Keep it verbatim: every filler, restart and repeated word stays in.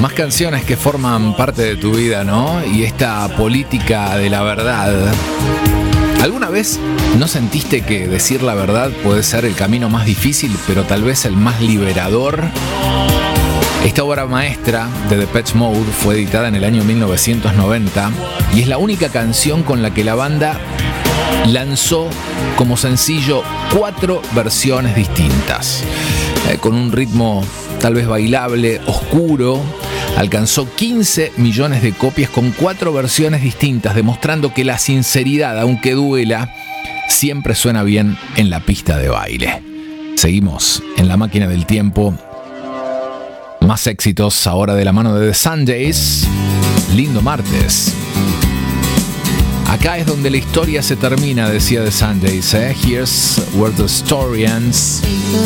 Más canciones que forman parte de tu vida, ¿no? Y esta política de la verdad. ¿Alguna vez no sentiste que decir la verdad puede ser el camino más difícil, pero tal vez el más liberador? Esta obra maestra de Depeche Mode fue editada en el año mil novecientos noventa y es la única canción con la que la banda lanzó como sencillo cuatro versiones distintas. Eh, con un ritmo tal vez bailable, oscuro, alcanzó quince millones de copias con cuatro versiones distintas, demostrando que la sinceridad, aunque duela, siempre suena bien en la pista de baile. Seguimos en la máquina del tiempo. Más éxitos ahora de la mano de The Sundays. Lindo martes. Acá es donde la historia se termina, decía The Sundays, ¿eh? Here's where the story ends.